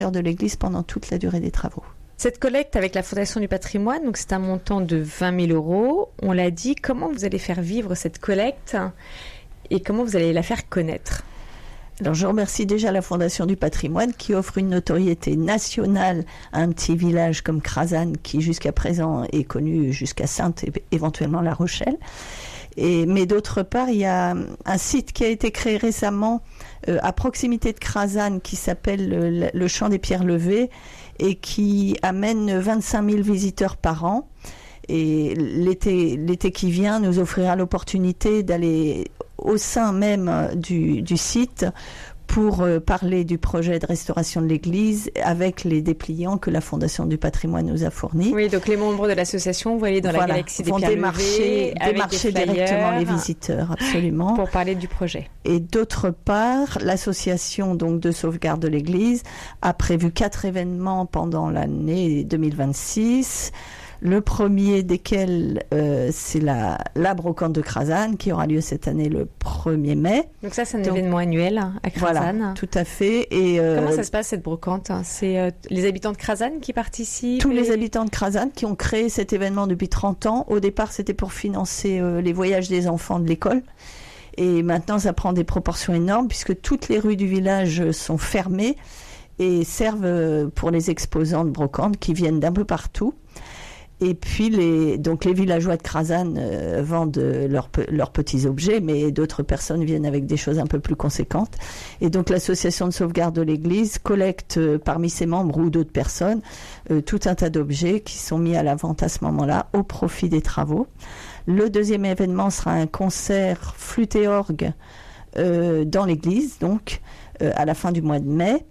de l'église pendant toute la durée des travaux. Cette collecte avec la Fondation du patrimoine, donc c'est un montant de 20 000 €. On l'a dit, comment vous allez faire vivre cette collecte et comment vous allez la faire connaître ? Alors je remercie déjà la Fondation du patrimoine qui offre une notoriété nationale à un petit village comme Crazanne qui jusqu'à présent est connu jusqu'à Saintes et éventuellement La Rochelle. Mais d'autre part, il y a un site qui a été créé récemment à proximité de Crazanne qui s'appelle le Champ des Pierres Levées et qui amène 25 000 visiteurs par an. Et l'été qui vient nous offrira l'opportunité d'aller au sein même du site pour parler du projet de restauration de l'église avec les dépliants que la Fondation du patrimoine nous a fournis. Oui, donc les membres de l'association vont aller dans la galaxie des Pierres Levées démarcher directement les visiteurs, absolument. Pour parler du projet. Et d'autre part, l'association donc de sauvegarde de l'église a prévu 4 événements pendant l'année 2026. Le premier desquels, c'est la brocante de Crazanne qui aura lieu cette année le 1er mai. Donc ça, c'est un événement annuel à Crazanne. Voilà, tout à fait. Et comment ça se passe cette brocante ? C'est les habitants de Crazanne qui participent ? Tous les habitants de Crazanne qui ont créé cet événement depuis 30 ans. Au départ, c'était pour financer les voyages des enfants de l'école. Et maintenant, ça prend des proportions énormes puisque toutes les rues du village sont fermées et servent pour les exposants de brocante qui viennent d'un peu partout. Et puis les villageois de Crazanne vendent leurs petits objets, mais d'autres personnes viennent avec des choses un peu plus conséquentes. Et donc l'association de sauvegarde de l'église collecte parmi ses membres ou d'autres personnes tout un tas d'objets qui sont mis à la vente à ce moment-là au profit des travaux. Le deuxième événement sera un concert flûte et orgue dans l'église, donc à la fin du mois de mai,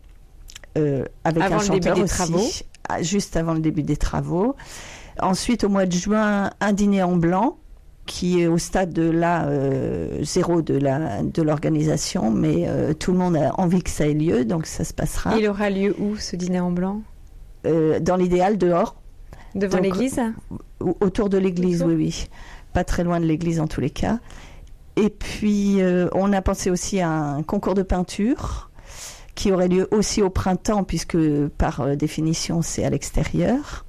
avec avant un chanteur le début des aussi, travaux. Juste avant le début des travaux. Ensuite, au mois de juin, un dîner en blanc qui est au stade de zéro de l'organisation, mais tout le monde a envie que ça ait lieu, donc ça se passera. Il aura lieu où, ce dîner en blanc ? Dans l'idéal, dehors. Devant l'église ? Autour de l'église, oui. Pas très loin de l'église en tous les cas. Et puis, on a pensé aussi à un concours de peinture qui aurait lieu aussi au printemps, puisque par définition, c'est à l'extérieur.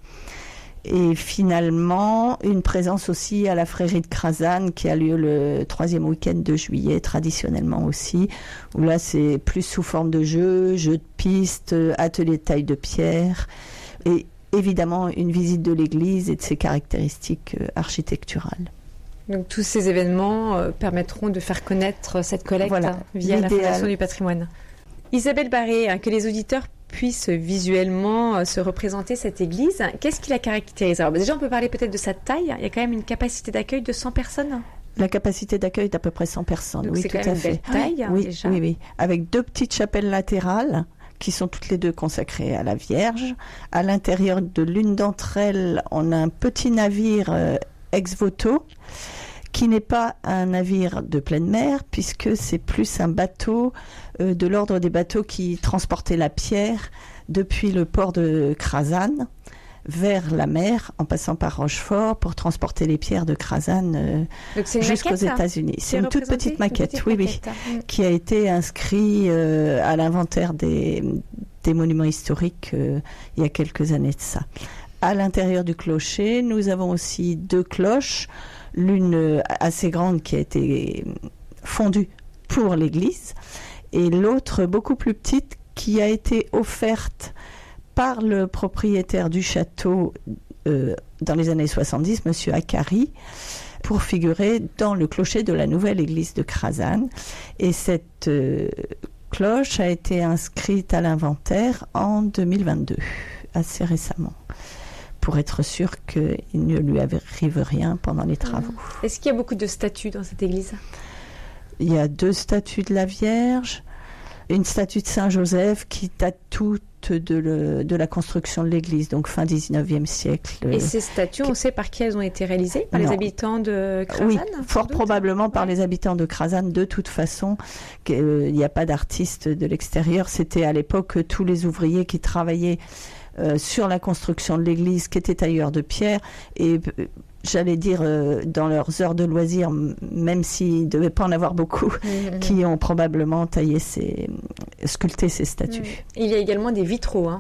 Et finalement, une présence aussi à la Frérie de Crazanne qui a lieu le 3e week-end de juillet, traditionnellement aussi, où là c'est plus sous forme de jeux de piste, atelier de taille de pierre, et évidemment une visite de l'église et de ses caractéristiques architecturales. Donc tous ces événements permettront de faire connaître cette collecte via la Fondation du patrimoine. Isabelle Barré, que les auditeurs puissent visuellement se représenter cette église. Qu'est-ce qui la caractérise ? Alors déjà, on peut parler peut-être de sa taille. Il y a quand même une capacité d'accueil de 100 personnes. La capacité d'accueil est d'à peu près 100 personnes. Donc oui, c'est tout quand même à fait. Une belle taille, oui, déjà. Oui. Avec 2 petites chapelles latérales qui sont toutes les 2 consacrées à la Vierge. À l'intérieur de l'une d'entre elles, on a un petit navire ex voto qui n'est pas un navire de pleine mer, puisque c'est plus un bateau de l'ordre des bateaux qui transportaient la pierre depuis le port de Crazanne vers la mer, en passant par Rochefort, pour transporter les pierres de Crazanne jusqu'aux États-Unis. C'est une toute petite maquette, qui a été inscrite à l'inventaire des monuments historiques il y a quelques années de ça. À l'intérieur du clocher, nous avons aussi 2 cloches, l'une assez grande qui a été fondue pour l'église et l'autre beaucoup plus petite qui a été offerte par le propriétaire du château dans les années 70, monsieur Akari, pour figurer dans le clocher de la nouvelle église de Crazanne. Et cette cloche a été inscrite à l'inventaire en 2022, assez récemment, pour être sûr qu'il ne lui arrive rien pendant les travaux. Est-ce qu'il y a beaucoup de statues dans cette église ? Il y a 2 statues de la Vierge, une statue de Saint-Joseph qui date toute de la construction de l'église, donc fin 19e siècle. Et ces statues, on sait par qui elles ont été réalisées ? Par les habitants de Crazanne ? Oui, fort probablement par les habitants de Crazanne. De toute façon, il n'y a pas d'artistes de l'extérieur. C'était à l'époque tous les ouvriers qui travaillaient sur la construction de l'église, qui étaient tailleurs de pierre, et j'allais dire, dans leurs heures de loisirs, même s'ils ne devaient pas en avoir beaucoup, qui ont probablement sculpté ces statues. Il y a également des vitraux, hein.